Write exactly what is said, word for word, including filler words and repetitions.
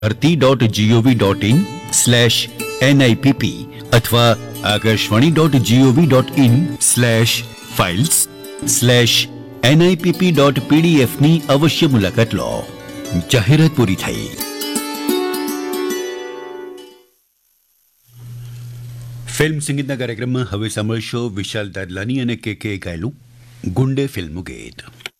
Bharati dot GOV dot in slash એનઆઈપીપી અથવા Akashvani dot GOV dot in slash files slash એનઆઈપીપી dot પીડીએફની અવશ્ય મુલાકાત લો. જાહેરાત પૂરી થઈ. ફિલ્મ સંગીતના કાર્યક્રમમાં હવે સાંભળશો વિશાલ દાદલાની અને કે કે ગાયેલું ગુંડે ફિલ્મનું ગીત.